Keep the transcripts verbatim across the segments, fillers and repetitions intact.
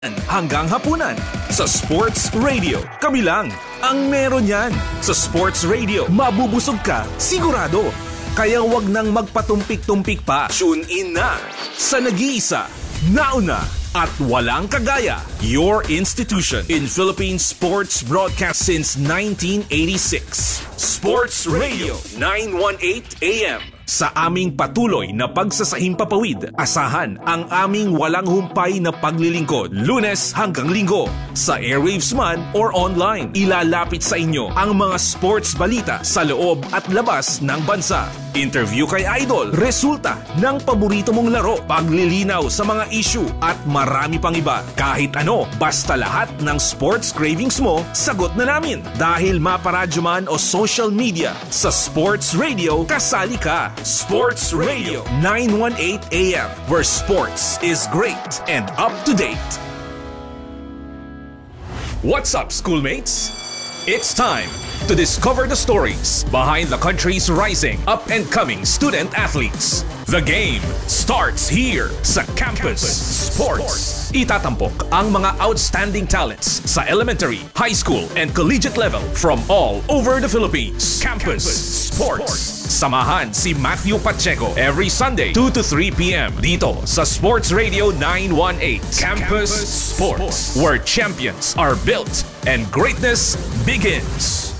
hanggang hapunan sa Sports Radio. Kami lang ang meron yan. Sa Sports Radio, mabubusog ka, sigurado. Kaya wag nang magpatumpik-tumpik pa. Tune in na sa nag-iisa, nauna at walang kagaya. Your institution in Philippine sports broadcast since nineteen eighty-six. Sports Radio nine eighteen A M. Sa aming patuloy na pagsasahimpapawid, asahan ang aming walang humpay na paglilingkod, Lunes hanggang Linggo. Sa airwaves man or online, ilalapit sa inyo ang mga sports balita sa loob at labas ng bansa. Interview kay Idol, resulta ng paborito mong laro, paglilinaw sa mga issue at marami pang iba. Kahit ano, basta lahat ng sports cravings mo, sagot na namin. Dahil maparadyo man o social media, sa Sports Radio, kasali ka. Sports Radio nine eighteen A M, where sports is great and up to date. What's up, schoolmates? It's time to discover the stories behind the country's rising, up-and-coming student athletes. The game starts here sa Campus, Campus Sports. Itatampok ang mga outstanding talents sa elementary, high school, and collegiate level from all over the Philippines. Campus, Campus Sports. Sports. Samahan si Matthew Pacheco every Sunday, two to three P M dito sa Sports Radio nine eighteen. Campus, Campus Sports, Sports, where champions are built and greatness begins.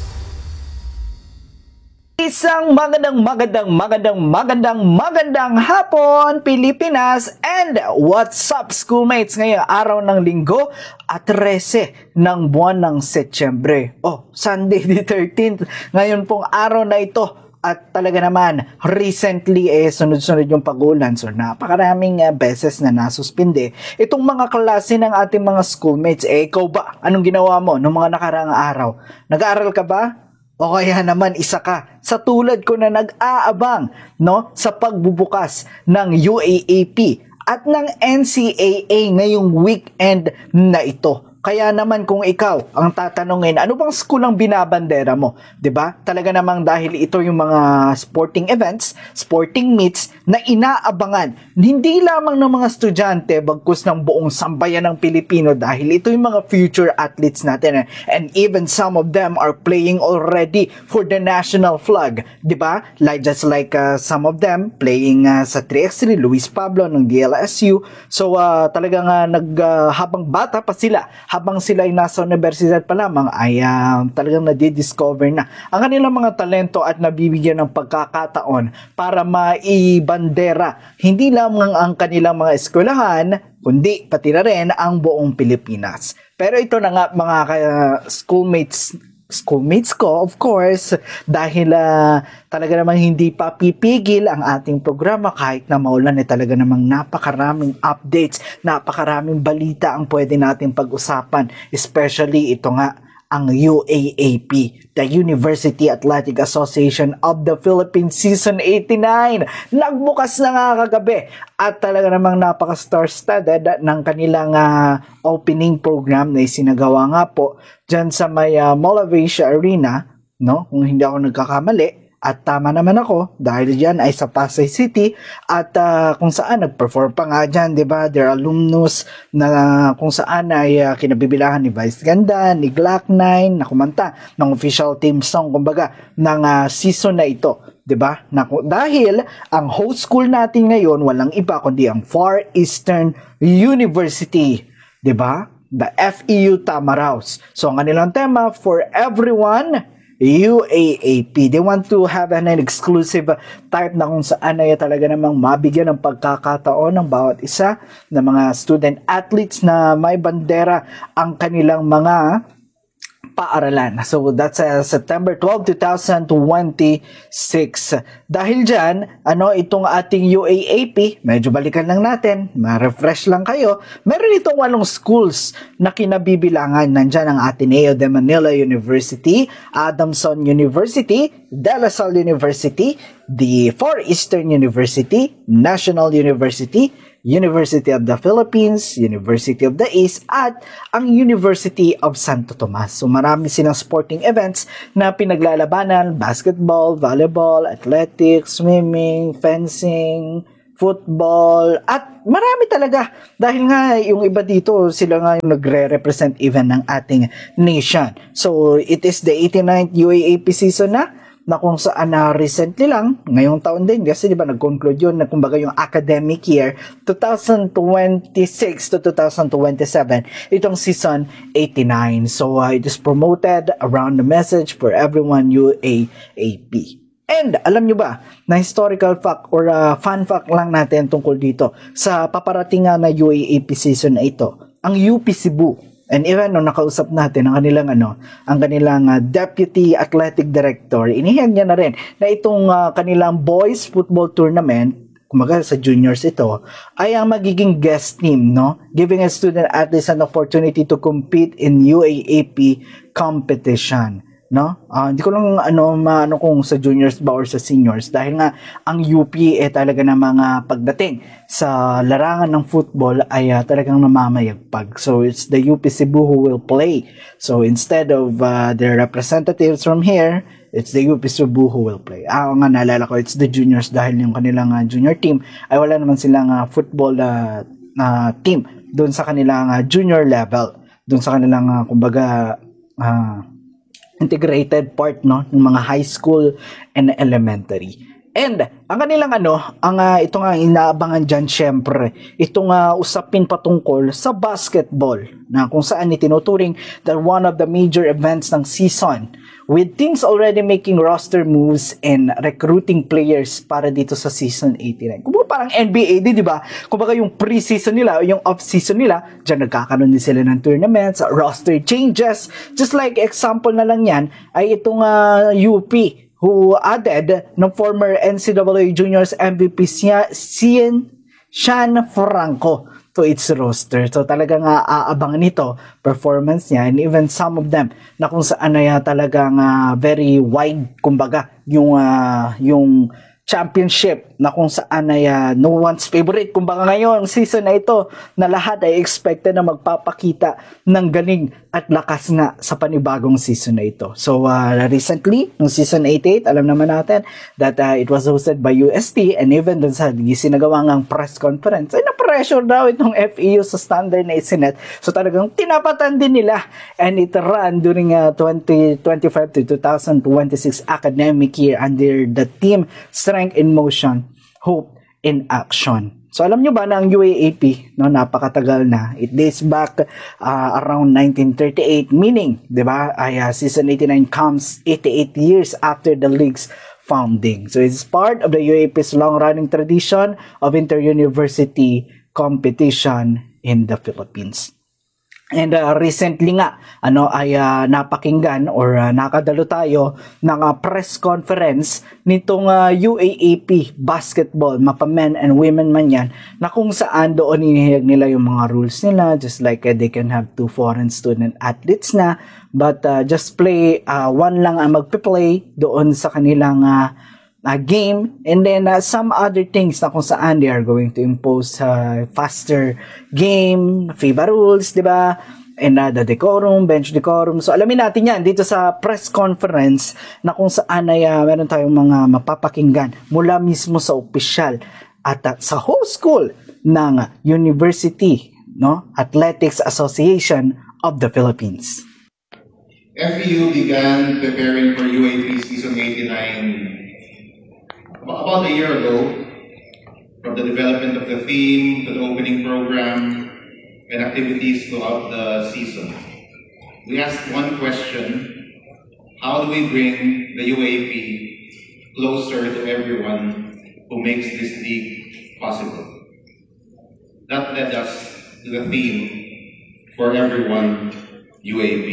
Isang magandang magandang magandang magandang magandang hapon, Pilipinas, and what's up, schoolmates? Ngayong araw ng Linggo at thirteen ng buwan ng Setyembre. Oh, Sunday the thirteenth. Ngayon pong araw na ito. At talaga naman, recently eh, sunod-sunod yung pag-ulan. So, napakaraming uh, beses na nasuspinde. Itong mga klase ng ating mga schoolmates, eh, ikaw ba? Anong ginawa mo noong mga nakaraang araw? Nag-aaral ka ba? O kaya naman, isa ka sa tulad ko na nag-aabang, no, sa pagbubukas ng U A A P at ng N C A A ngayong weekend na ito. Kaya naman kung ikaw ang tatanungin, ano bang school ang binabandera mo? 'Di ba? Talaga namang dahil ito yung mga sporting events, sporting meets na inaabangan hindi lamang ng mga estudyante bagkus ng buong sambayan ng Pilipino dahil ito yung mga future athletes natin, and even some of them are playing already for the national flag, 'di ba? Like just like uh, some of them playing uh, sa three x three, Luis Pablo ng D L S U. So uh, talagang uh, nag uh, habang bata pa sila, habang sila ay nasa universidad pa lamang ay uh, talagang nadidiscover na ang kanilang mga talento at nabibigyan ng pagkakataon para maibandera hindi lamang ang kanilang mga eskwelahan kundi pati na rin ang buong Pilipinas. Pero ito na nga mga uh, schoolmates schoolmates ko, of course, dahil uh, talaga namang hindi pa pipigil ang ating programa kahit na maulan, eh talaga namang napakaraming updates, napakaraming balita ang pwede natin pag-usapan, especially ito nga ang U A A P, the University Athletic Association of the Philippines Season eighty-nine. Nagbukas na nga kagabi at talaga namang napaka-star-studded ng kanilang uh, opening program na isinagawa nga po dyan sa may uh, Molavisia Arena, no? Kung hindi ako nagkakamali. At tama naman ako dahil dyan ay sa Pasay City at uh, kung saan nag-perform pa nga dyan, di ba? Their alumnus na uh, kung saan ay uh, kinabibilangan ni Vice Ganda, ni Glock nine, na kumanta ng official team song, kumbaga, ng uh, season na ito. Diba? Na, dahil ang host school natin ngayon walang iba kundi ang Far Eastern University. Diba? The F E U Tamaraos. So ang kanilang tema, for everyone, U A A P. They want to have an exclusive type na kung saan ay talaga namang mabigyan ng pagkakataon ng bawat isa ng mga student athletes na may bandera ang kanilang mga paaralan. So that's uh, September twelfth, twenty twenty-six. Dahil dyan, ano, itong ating U A A P, medyo balikan lang natin, ma-refresh lang kayo. Meron itong walong schools na kinabibilangan. Nandyan ang Ateneo de Manila University, Adamson University, De La Salle University, the Far Eastern University, National University, University of the Philippines, University of the East, at ang University of Santo Tomas. So marami silang sporting events na pinaglalabanan: basketball, volleyball, athletics, swimming, fencing, football, at Marami talaga. Dahil nga, yung iba dito, sila nga yung nagre-represent even ng ating nation. So, it is the eighty-ninth U A A P season na, na kung saan na recently lang, ngayong taon din, kasi di ba nag-conclude yun na kumbaga yung academic year twenty twenty-six to twenty twenty-seven, itong season eighty-nine. So, uh, it is promoted around the message for everyone U A A P. And alam nyo ba na historical fact or uh, fun fact lang natin tungkol dito sa paparating nga na U A A P season na ito, ang U P Cebu. And even nung nakausap natin ang kanilang ano, ang kanilang uh, Deputy Athletic Director, inihag niya na rin na itong uh, kanilang boys football tournament, kumaga sa juniors ito, ay ang magiging guest team, no? Giving a student athletes an opportunity to compete in U A A P competition. No? Uh, hindi ko lang ano maano kung sa juniors ba or sa seniors dahil nga ang U P eh talaga na mga pagdating sa larangan ng football ay uh, talagang namamayagpag. So it's the U P Cebu who will play. So instead of uh, their representatives from here, it's the U P Cebu who will play. Ah, nga naalala ko, it's the juniors dahil yung kanilang uh, junior team ay wala naman silang uh, football uh, uh, team doon sa kanilang uh, junior level. Doon sa kanilang uh, kumbaga uh, integrated part, no, ng mga high school and elementary. And ang kanilang ano, ang uh, ito nga inaabangan diyan syempre, itong uh, usapin patungkol sa basketball na kung saan itinuturing that one of the major events ng season with teams already making roster moves and recruiting players para dito sa season eighty-nine. Kung parang N B A din, di ba? Kung baka yung pre-season nila o yung off-season nila, dyan nagkakaroon din sila ng tournaments, roster changes. Just like example na lang yan, ay itong uh, U P who added ng former N C double A Juniors M V P Cian Sean Franco to its roster. So talagang uh, aabangan nito performance niya and even some of them na kung saan ay uh, talagang uh, very wide kumbaga yung uh, yung championship na kung saan ay uh, no one's favorite. Kumbaga ngayon, season na ito na lahat ay expected na magpapakita ng galing at lakas nga sa panibagong season na ito. So uh, recently, nung season eighty-eight, alam naman natin that uh, it was hosted by U S T and even dun sa sinagawa ngang press conference, ay na-pressure daw itong F E U sa standard na isinet. So talagang tinapatan din nila and it ran during uh, twenty twenty-five to twenty twenty-six academic year under the team Strength in Motion, Hope in Action. So alam nyo ba na ang U A A P, no, napakatagal na. It dates back uh, around nineteen thirty-eight, meaning, 'di ba, ay uh, season eighty-nine comes eighty-eight years after the league's founding. So it's part of the U A A P's long-running tradition of inter-university competition in the Philippines. And uh, recently nga, ano, ay uh, napakinggan or uh, nakadalo tayo ng uh, press conference nitong uh, U A A P basketball, mapa men and women man yan, na kung saan doon inihiyag nila yung mga rules nila, just like uh, they can have two foreign student athletes na, but uh, just play, uh, one lang ang magpe-play doon sa kanilang uh, Uh, game, and then uh, some other things na kung saan they are going to impose uh, faster game, FIBA rules, di ba? And uh, the decorum, bench decorum. So alamin natin yan dito sa press conference na kung saan ay uh, meron tayong mga mapapakinggan mula mismo sa opisyal at uh, sa whole school ng University, no, Athletics Association of the Philippines. F E U began preparing for U A P season eighty-nine about a year ago, from the development of the theme to the opening program and activities throughout the season. We asked one question: how do we bring the U A P closer to everyone who makes this league possible? That led us to the theme for everyone U A P.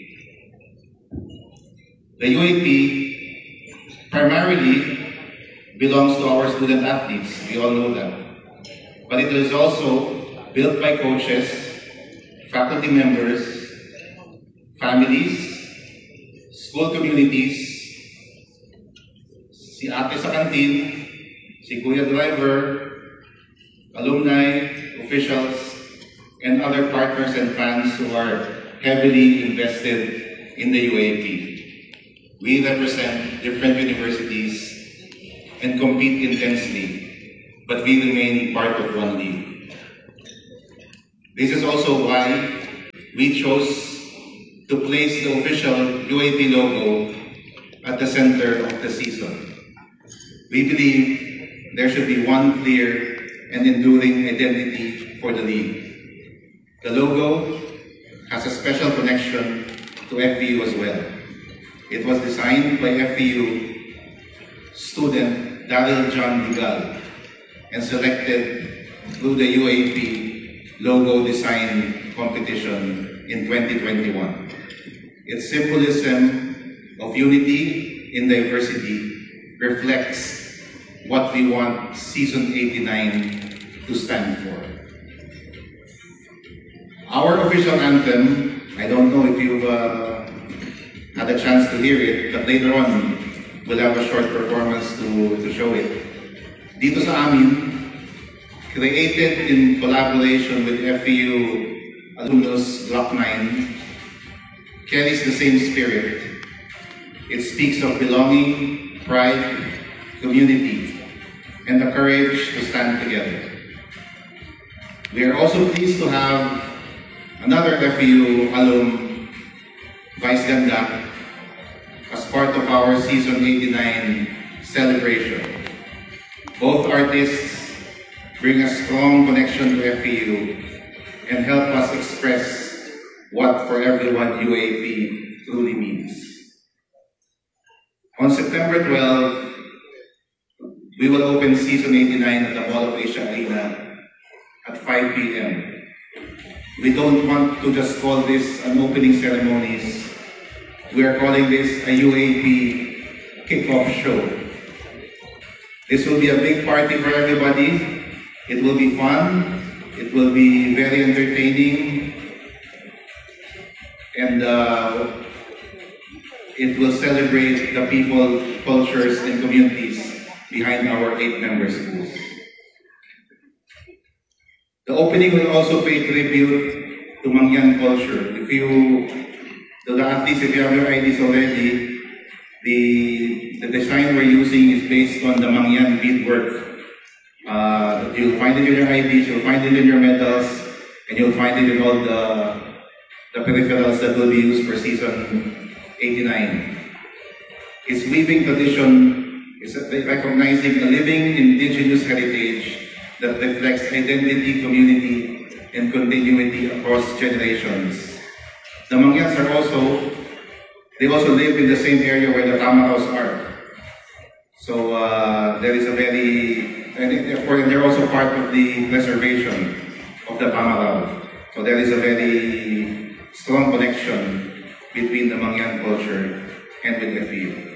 The U A P primarily belongs to our student athletes, we all know that. But it is also built by coaches, faculty members, families, school communities, si ate sa kantin, si kuya driver, alumni, officials, and other partners and fans who are heavily invested in the U A P. We represent different universities and compete intensely, but we remain part of one league. This is also why we chose to place the official U A P logo at the center of the season. We believe there should be one clear and enduring identity for the league. The logo has a special connection to F E U as well. It was designed by F E U student Daryl John Ligal and selected through the U A P logo design competition in twenty twenty-one. Its symbolism of unity in diversity reflects what we want Season eighty-nine to stand for. Our official anthem, I don't know if you've uh, had a chance to hear it, but later on we'll have a short performance to, to show it. Dito sa amin, created in collaboration with F E U Alumnus Block nine, carries the same spirit. It speaks of belonging, pride, community, and the courage to stand together. We are also pleased to have another F E U alum, Vice Ganda, as part of our Season eighty-nine celebration. Both artists bring a strong connection to F E U and help us express what for everyone U A P truly means. On September twelfth, we will open Season eighty-nine at the Mall of Asia Arena at five p m We don't want to just call this an opening ceremonies. We are calling this a U A P kickoff show. This will be a big party for everybody. It will be fun. It will be very entertaining. And uh, it will celebrate the people, cultures, and communities behind our eight member schools. The opening will also pay tribute to Mangyan culture. If you, to the athletes, if you have your I Ds already, the, the design we're using is based on the Mangyan beadwork. Uh, you'll find it in your I Ds, you'll find it in your medals, and you'll find it in all the, the peripherals that will be used for Season eighty-nine. Its weaving tradition is recognizing a living indigenous heritage that reflects identity, community, and continuity across generations. The Mangyans are also, they also live in the same area where the Tamaraws are. So uh, there is a very, and they're also part of the preservation of the Tamaraw. So there is a very strong connection between the Mangyan culture and with F E U.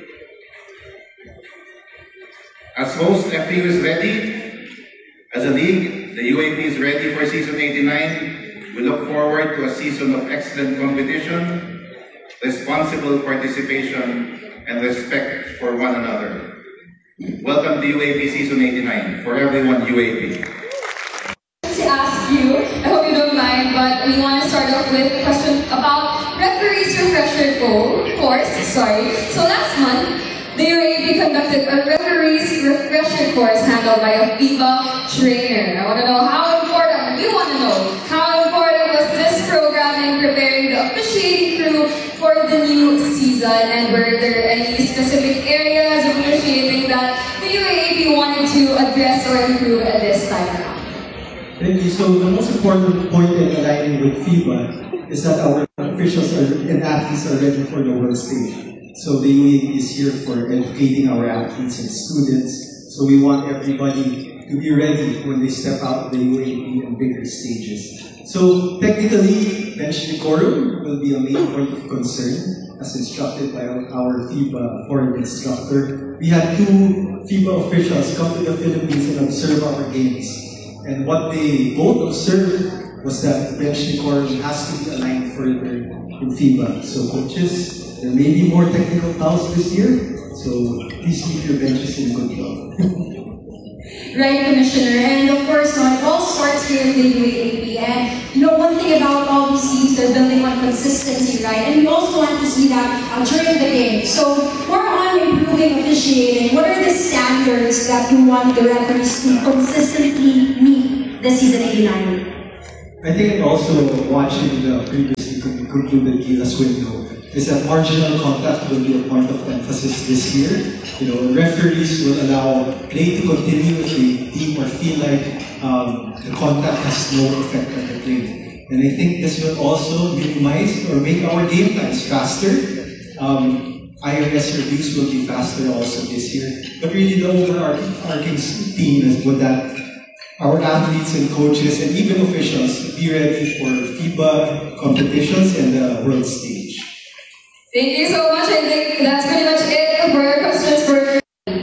As host, F E U is ready. As a league, the U A P is ready for Season eighty-nine. We look forward to a season of excellent competition, responsible participation, and respect for one another. Welcome to U A P Season eighty-nine. For everyone, U A P. To ask you, I hope you don't mind, but we want to start off with a question about referees refresher course. Sorry. So last month, the U A P conducted a referees refresher course handled by a FIBA trainer. I want to know how important, we want to know, how important was this program in preparing the officiating crew for the new season, and were there any specific areas of officiating that the U A P wanted to address or improve at this time around? Thank you. So the most important point in aligning with FIBA is that our officials are, and athletes are ready for the world stage. So the U A P is here for educating our athletes and students. So we want everybody to be ready when they step out of the U A P and bigger stages. So technically, bench decorum will be a main point of concern as instructed by our FIBA foreign instructor. We had two FIBA officials come to the Philippines and observe our games. And what they both observed was that bench decorum has to be aligned further in FIBA. So coaches, there may be more technical fouls this year, so please keep your benches in good health. Right, Commissioner, and of course, no, it all starts here in the U A P. And you know, one thing about all these teams, they're building on consistency, right? And we also want to see that uh, during the game. So, more on improving officiating. What are the standards that you want the referees to consistently meet this Season eighty-nine? I think also watching the previously con- concluded Gilas window is that marginal contact will be a point of emphasis this year. You know, referees will allow play to continue if they deem or feel like um, the contact has no effect on the play. And I think this will also minimize or make our game times faster. Um, I R S reviews will be faster also this year. But really the overarching theme is with that our athletes and coaches and even officials be ready for FIBA competitions and the world stage. Thank you so much. I think that's pretty much it for our questions for.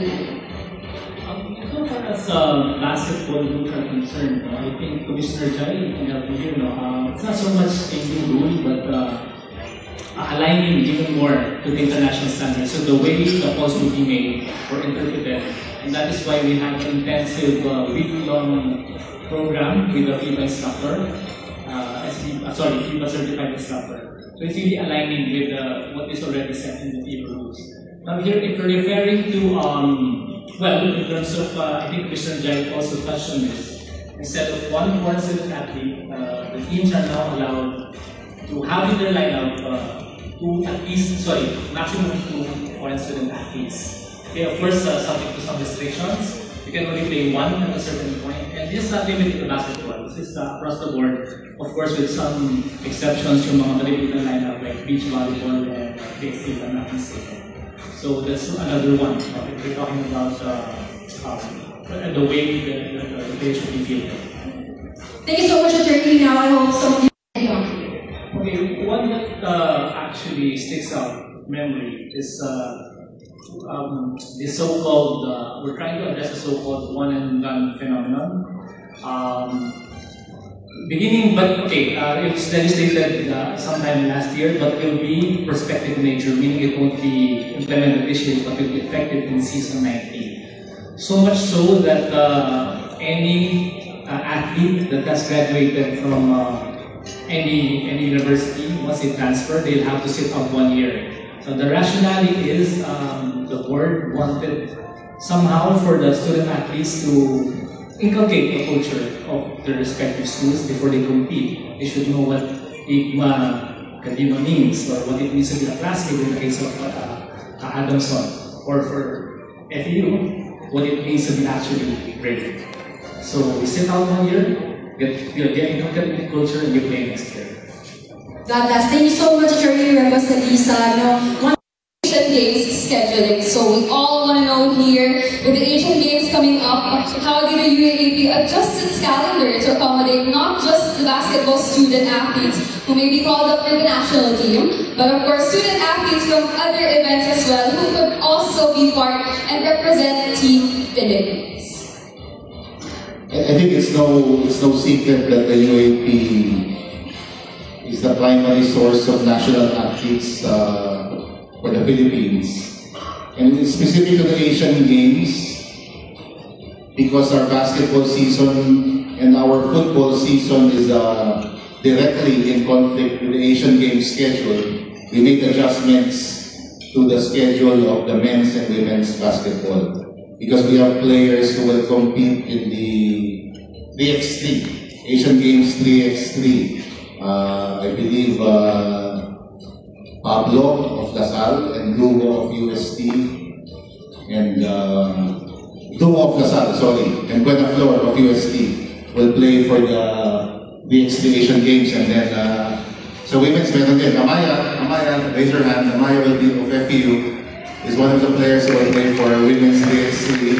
Um, so far as uh, basketball rules are concerned, uh, I think Commissioner Jai can help me here. No? Uh, it's not so much changing rule, but uh, aligning even more to the international standards. So the way the calls will be made or interpreted, and that is why we have an intensive uh, week-long program with the FIBA instructor, uh, S B, uh, sorry, FIBA certified instructor. So it's really aligning with uh, what is already set in the FIBA rules. Now here, if you're referring to, um, well, in terms of, uh, I think Mister Jai also touched on this, instead of one foreign student athlete, uh, the teams are now allowed to have in their lineup uh, two, at least, sorry, maximum of two foreign student athletes. Okay, of course, uh, subject to some restrictions. You can only play one at a certain point, and this is not limited to basketball. This is uh, across the board, of course, with some exceptions from mga Malilitan lineup like beach volleyball and uh, basic, if I'm not mistaken. So that's another one. Uh, if we're talking about uh, um, the way the, the, the players should be fielded. Thank you so much, Attorney. Now I hope some of you. Okay, one that uh, actually sticks out in memory is uh, um, the so-called, uh, we're trying to address the so-called one and done phenomenon. Um, beginning, but okay, uh, it's legislated uh, sometime last year, but it will be prospective in nature, meaning it won't be implemented this year, but it will be effective in season nineteen. So much so that uh, any uh, athlete that has graduated from uh, any any university, once they transfer, they'll have to sit out one year. So the rationale is um, the board wanted somehow for the student athletes to inculcate the culture of their respective schools before they compete. They should know what Igma Kadima means or what it means to be a classmate in the case of uh, Adamson, or for F E U, what it means to be actually great. So we sit out one year, get, you know, get inculcated in culture, and you play next year. God bless. Thank you so much, Attorney Rebus and Lisa. No, one Asian Games scheduling. So we all want to know here, with the Asian Games coming up, how did the U A A P adjust its calendar to accommodate not just the basketball student athletes who may be called up for the national team, but of course student athletes from other events as well who could also be part and represent Team Philippines. I think it's no it's no secret that the U A P is the primary source of national athletes uh, for the Philippines. And it's specific to the Asian Games, because our basketball season and our football season is uh, directly in conflict with the Asian Games schedule. We made adjustments to the schedule of the men's and women's basketball, because we have players who will compete in the three by three, Asian Games three by three. Uh, I believe uh, Pablo of LaSalle and Lugo of U S T and uh, Duo of LaSalle, sorry, and Buenaflor of U S T will play for the three by three Asian Games, and then uh, so women's meron din. Amaya, Amaya, raise your hand. Amaya will be of F E U, is one of the players who will play for women's three by three.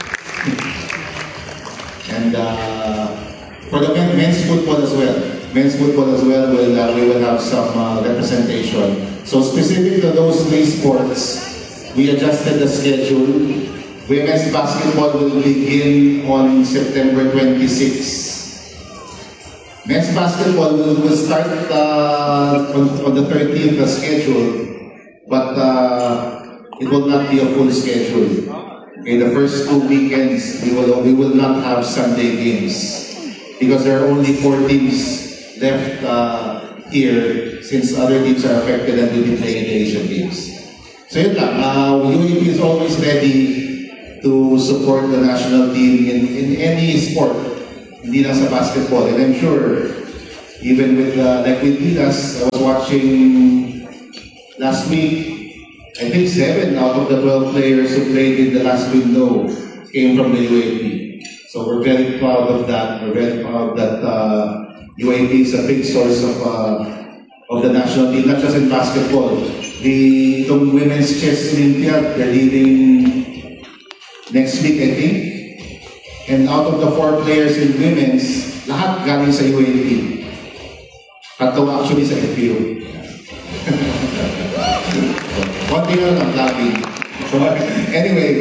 And uh, for the men, men's football as well. Men's football as well, will, uh, we will have some uh, representation. So specific to those three sports, we adjusted the schedule. Women's basketball will begin on September twenty-sixth. Men's basketball will, will start uh, on, on the thirteenth, the schedule, but uh, it will not be a full schedule. Okay, the first two weekends, we will, we will not have Sunday games, because there are only four teams left uh, here, since other teams are affected and will be playing in the Asian Games. So yun lang, uh, U A P is always ready to support the national team in, in any sport, hindi lang sa basketball. And I'm sure even with, uh, like with Pinas, I was watching last week, I think seven out of the twelve players who played in the last window came from the U A P. So we're very proud of that. We're very proud that uh, U A P is a big source of uh, of the national team, not just in basketball. The itong women's chess Olympiad, they're leading next week, I think. And out of the four players in women's, lahat galing sa U A P. Tatlo actually sa F U. One thing lang ang labi. Anyway,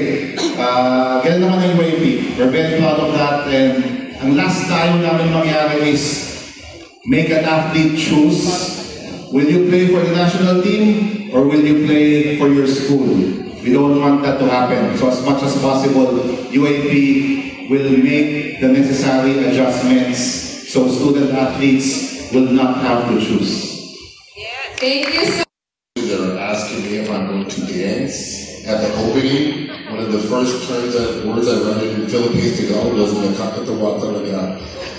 uh, ganun naman ang U A P. We're very proud of that. And ang last tayo namin mangyari is make an athlete choose. Will you play for the national team or will you play for your school? We don't want that to happen. So as much as possible, U A P will make the necessary adjustments so student athletes will not have to choose. Thank you so They're asking me if I'm going to dance at the opening. One of the first terms that words I learned in the Philippines to go was Nakakatawa talaga.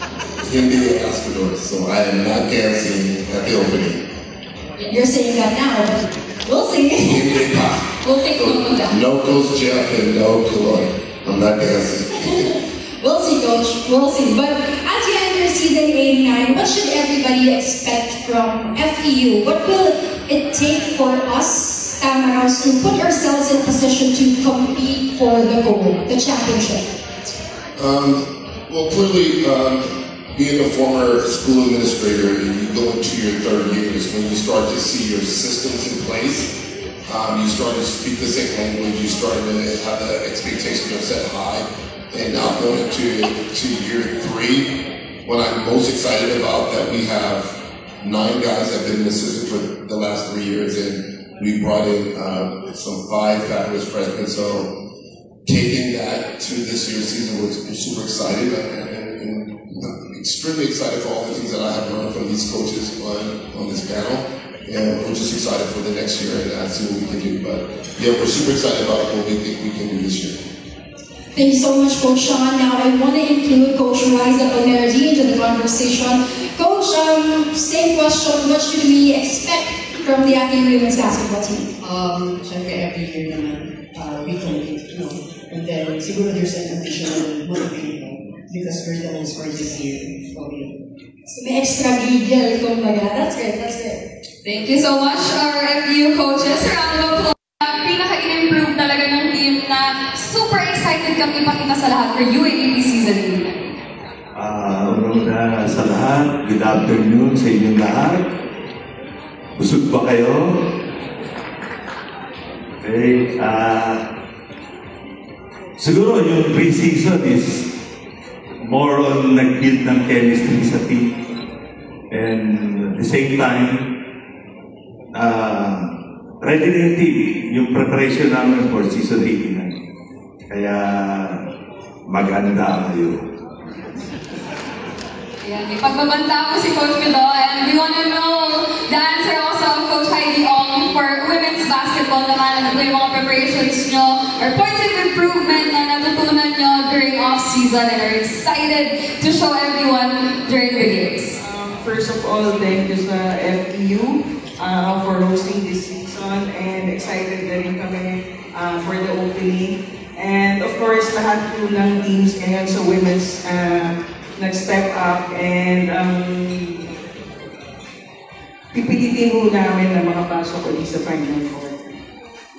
Hindi Askador. So I am not dancing at the opening. You're saying that now, but we'll see. Hindi pa. We'll take note of that. No Coach Jeff and no Kaloy. I'm not dancing. We'll see, Coach. We'll see. But as you enter season eighty-nine, what should everybody expect from F E U? What will it take for us, Tamaros, to put ourselves in a position to compete for the goal, the championship? Um, well, clearly, um, being a former school administrator, and you go into your third year is when you start to see your systems in place. Um, you start to speak the same language. You start to have the expectations are set high. And now going into to year three, what I'm most excited about that we have nine guys that have been assistant for the last three years, and we brought in uh, some five fabulous freshmen. So taking that to this year's season, we're super excited and, and, and extremely excited for all the things that I have learned from these coaches on, on this panel. And we're just excited for the next year and see what we can do. But yeah, we're super excited about what we think we can do this year. Thank you so much, Coach Sean. Now, I want to include Coach Riza Palmerdi into the conversation. Coach, um, same question. What should we expect from the Athletic Women's Basketball team? Um, syempre every year naman, uh, we compete, you know, and then siguro there's an additional motivation because we're the ones for this year. So, may extra giggle, kumbaga. That's good, that's good. Thank you so much, our F U coaches. Round of applause. Pinaka-in-improve talaga ng team na super excited kami ipakita sa lahat for U A A P Season eight. Uh, Una sa lahat, good afternoon sa inyong lahat. Busog ba kayo? Okay. Uh, siguro yung pre-season is more on nag-build ng chemistry sa team. And at the same time, uh, ready na yung team, yung preparation namin for season eighty-nine. Kaya mag-anda kayo. Ayan, may pagbabanta po si Coach Mido, and we want to know the answer also of Coach Heidi Ong for women's basketball naman. Ano po yung mga preparations nyo or points of improvement na natutunan nyo during off-season and are excited to show everyone during the games? Um, first of all, thank you sa F E U uh, for hosting this season and excited na rin kami uh, for the opening. And of course, lahat po ng teams ngayon sa women's uh, nag-step up and um, pipilitin po namin na makapasok ulit sa Final Four.